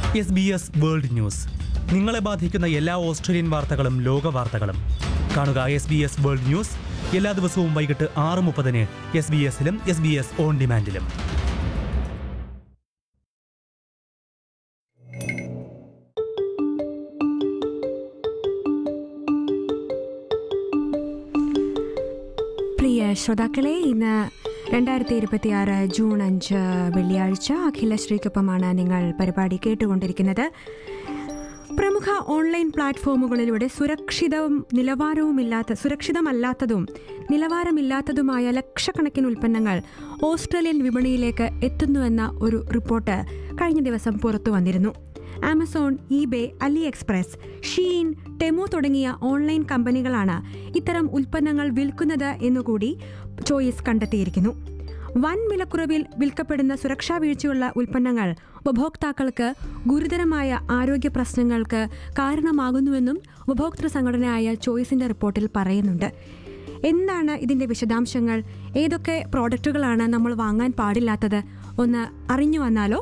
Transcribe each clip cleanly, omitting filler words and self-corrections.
SBS world news. നിങ്ങളെ ബാധിക്കുന്ന എല്ലാ ഓസ്ട്രേലിയൻ വാർത്തകളും ലോക വാർത്തകളും കാണുക SBS വേൾഡ് ന്യൂസ് എല്ലാ ദിവസവും വൈകിട്ട് 6:30 SBS-ലും SBS ഓൺ ഡിമാൻഡിലും. പ്രിയ ശ്രോതാക്കളെ, ഇന്ന് 2026 ജൂൺ 5 വെള്ളിയാഴ്ച അഖിലശ്രീക്കൊപ്പമാണ് നിങ്ങൾ പരിപാടി കേട്ടുകൊണ്ടിരിക്കുന്നത്. പ്രമുഖ ഓൺലൈൻ പ്ലാറ്റ്ഫോമുകളിലൂടെ സുരക്ഷിതമല്ലാത്തതും നിലവാരമില്ലാത്തതുമായ ലക്ഷക്കണക്കിന് ഉൽപ്പന്നങ്ങൾ ഓസ്ട്രേലിയൻ വിപണിയിലേക്ക് എത്തുന്നുവെന്ന ഒരു റിപ്പോർട്ട് കഴിഞ്ഞ ദിവസം പുറത്തു വന്നിരുന്നു. Amazon, eBay, Ali express, Sheen, Temu തുടങ്ങിയ ഓൺലൈൻ കമ്പനികളാണ് ഇത്തരം ഉൽപ്പന്നങ്ങൾ വിൽക്കുന്നത് എന്നുകൂടി ചോയ്സ് കണ്ടെത്തിയിരിക്കുന്നു. വൻ വിലക്കുറവിൽ വിൽക്കപ്പെടുന്ന സുരക്ഷാ വീഴ്ചയുള്ള ഉൽപ്പന്നങ്ങൾ ഉപഭോക്താക്കൾക്ക് ഗുരുതരമായ ആരോഗ്യ പ്രശ്നങ്ങൾക്ക് കാരണമാകുന്നുവെന്നും ഉപഭോക്തൃ സംഘടനയായ ചോയ്സിന്റെ റിപ്പോർട്ടിൽ പറയുന്നുണ്ട്. എന്താണ് ഇതിന്റെ വിശദാംശങ്ങൾ? ഏതൊക്കെ പ്രോഡക്റ്റുകളാണ് നമ്മൾ വാങ്ങാൻ പാടില്ലാത്തത്? ഒന്ന് അറിഞ്ഞു വന്നാലോ?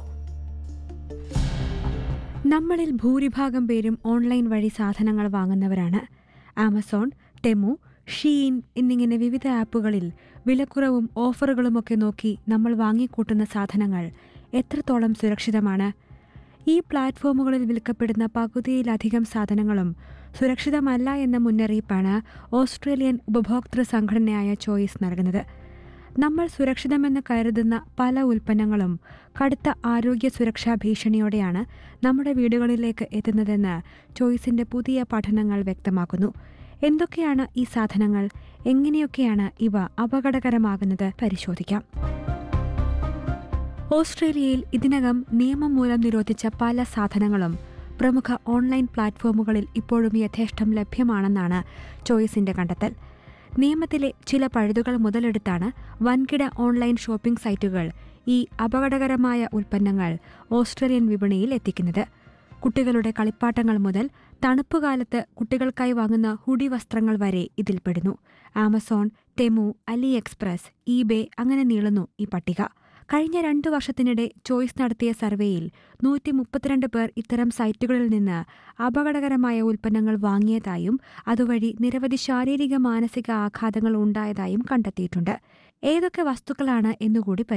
നമ്മളിൽ ഭൂരിഭാഗം പേരും ഓൺലൈൻ വഴി സാധനങ്ങൾ വാങ്ങുന്നവരാണ്. ആമസോൺ, ടെമു, ഷീൻ എന്നിങ്ങനെ വിവിധ ആപ്പുകളിൽ വിലക്കുറവും ഓഫറുകളുമൊക്കെ നോക്കി നമ്മൾ വാങ്ങിക്കൂട്ടുന്ന സാധനങ്ങൾ എത്രത്തോളം സുരക്ഷിതമാണ്? ഈ പ്ലാറ്റ്ഫോമുകളിൽ വിൽക്കപ്പെടുന്ന പകുതിയിലധികം സാധനങ്ങളും സുരക്ഷിതമല്ല എന്ന മുന്നറിയിപ്പാണ് ഓസ്ട്രേലിയൻ ഉപഭോക്തൃ സംഘടനയായ ചോയ്സ് നൽകുന്നത്. നമ്മൾ സുരക്ഷിതമെന്ന് കരുതുന്ന പല ഉൽപ്പന്നങ്ങളും കടുത്ത ആരോഗ്യ സുരക്ഷാ ഭീഷണിയോടെയാണ് നമ്മുടെ വീടുകളിലേക്ക് എത്തുന്നതെന്ന് ചോയ്സിന്റെ പുതിയ പഠനങ്ങൾ വ്യക്തമാക്കുന്നു. എന്തൊക്കെയാണ് ഈ സാധനങ്ങൾ? എങ്ങനെയൊക്കെയാണ് ഇവ അപകടകരമാകുന്നത്? പരിശോധിക്കാം. ഓസ്ട്രേലിയയിൽ ഇതിനകം നിയമം മൂലം നിരോധിച്ച പല സാധനങ്ങളും പ്രമുഖ ഓൺലൈൻ പ്ലാറ്റ്ഫോമുകളിൽ ഇപ്പോഴും യഥേഷ്ടം ലഭ്യമാണെന്നാണ് ചോയ്സിന്റെ കണ്ടെത്തൽ. നിയമത്തിലെ ചില പഴുതുകൾ മുതലെടുത്താണ് വൻകിട ഓൺലൈൻ ഷോപ്പിംഗ് സൈറ്റുകൾ ഈ അപകടകരമായ ഉൽപ്പന്നങ്ങൾ ഓസ്ട്രേലിയൻ വിപണിയിൽ എത്തിക്കുന്നത്. കുട്ടികളുടെ കളിപ്പാട്ടങ്ങൾ മുതൽ തണുപ്പുകാലത്ത് കുട്ടികൾക്കായി വാങ്ങുന്ന ഹുഡി വസ്ത്രങ്ങൾ വരെ ഇതിൽപ്പെടുന്നു. Amazon, Temu, Ali express, eBay അങ്ങനെ നീളുന്നു ഈ പട്ടിക. കഴിഞ്ഞ 2 വർഷത്തിനിടെ ചോയ്സ് നടത്തിയ സർവേയിൽ 132 പേർ ഇത്തരം സൈറ്റുകളിൽ നിന്ന് അപകടകരമായ ഉൽപ്പന്നങ്ങൾ വാങ്ങിയതായും അതുവഴി നിരവധി ശാരീരിക മാനസിക ആഘാതങ്ങൾ ഉണ്ടായതായും കണ്ടെത്തിയിട്ടുണ്ട്. ഏതൊക്കെ വസ്തുക്കളാണ് എന്നുകൂടി